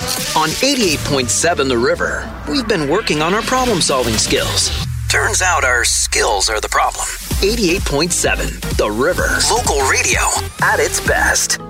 On 88.7 The River, we've been working on our problem-solving skills. Turns out our skills are the problem. 88.7 The River. Local radio at its best.